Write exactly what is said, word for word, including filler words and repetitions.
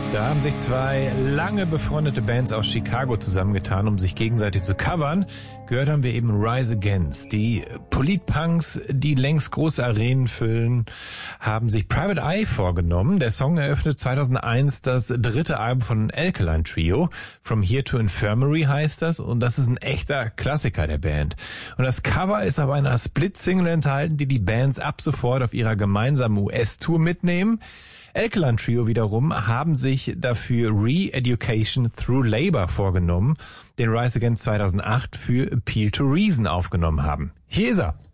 Da haben sich zwei lange befreundete Bands aus Chicago zusammengetan, um sich gegenseitig zu covern. Gehört haben wir eben Rise Against. Die Politpunks, die längst große Arenen füllen, haben sich Private Eye vorgenommen. Der Song eröffnet zweitausendeins das dritte Album von Alkaline Trio. From Here to Infirmary heißt das, und das ist ein echter Klassiker der Band. Und das Cover ist auf einer Split-Single enthalten, die die Bands ab sofort auf ihrer gemeinsamen U S-Tour mitnehmen. Alkaline Trio wiederum haben sich dafür Re-Education Through Labor vorgenommen, den Rise Against zweitausendacht für Appeal to Reason aufgenommen haben. Hier ist er.